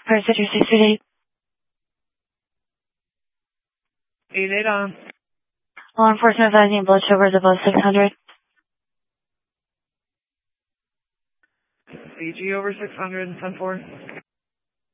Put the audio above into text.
First City 638. 88 on. Law enforcement advising blood sugars above 600. BG over 600 and 10-4.